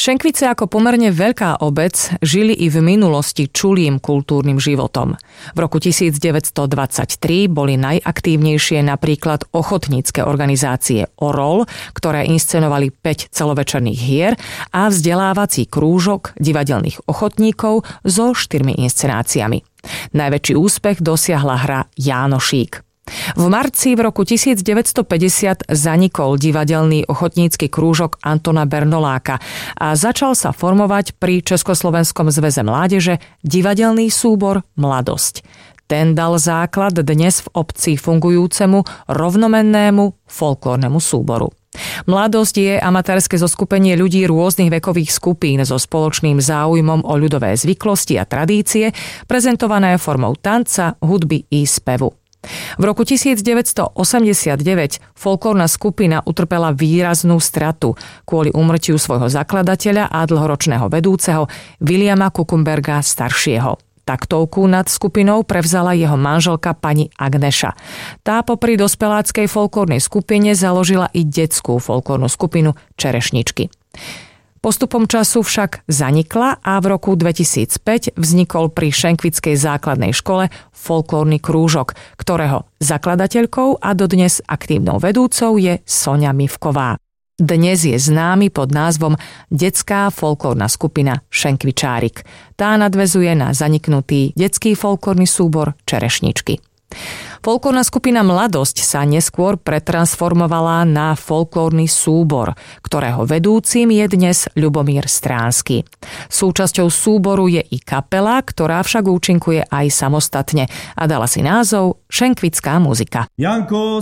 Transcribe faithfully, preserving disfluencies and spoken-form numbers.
Šenkvice ako pomerne veľká obec žili i v minulosti čulým kultúrnym životom. V roku devätnásťstodvadsaťtri boli najaktívnejšie napríklad ochotnícke organizácie Orol, ktoré inscenovali päť celovečerných hier a vzdelávací krúžok divadelných ochotníkov so štyrmi inscenáciami. Najväčší úspech dosiahla hra Jánošík. V marci v roku devätnásťstopäťdesiat zanikol divadelný ochotnícky krúžok Antona Bernoláka a začal sa formovať pri Československom zväze mládeže divadelný súbor Mladosť. Ten dal základ dnes v obci fungujúcemu rovnomennému folklórnemu súboru. Mladosť je amatérske zoskupenie ľudí rôznych vekových skupín so spoločným záujmom o ľudové zvyklosti a tradície, prezentované formou tanca, hudby i spevu. V roku devätnásťstoosemdesiatdeväť folklórna skupina utrpela výraznú stratu kvôli úmrtiu svojho zakladateľa a dlhoročného vedúceho Williama Kuckenberga staršieho. Taktovku nad skupinou prevzala jeho manželka pani Agneša. Tá popri dospeláckej folklórnej skupine založila i detskú folklórnu skupinu Čerešničky. Postupom času však zanikla a v roku dvetisícpäť vznikol pri Šenkvickej základnej škole folklórny krúžok, ktorého zakladateľkou a dodnes aktívnou vedúcou je Soňa Mivková. Dnes je známy pod názvom Detská folklórna skupina Šenkvičárik. Tá nadväzuje na zaniknutý detský folklórny súbor Čerešničky. Folklórna skupina Mladosť sa neskôr pretransformovala na folklórny súbor, ktorého vedúcim je dnes Ľubomír Stránsky. Súčasťou súboru je i kapela, ktorá však účinkuje aj samostatne a dala si názov Šenkvická muzika. Janko